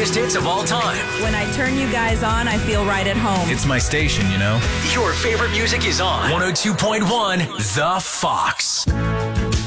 biggest hits of all time. When I turn you guys on, I feel right at home. It's my station, you know? Your favorite music is on 102.1 The Fox.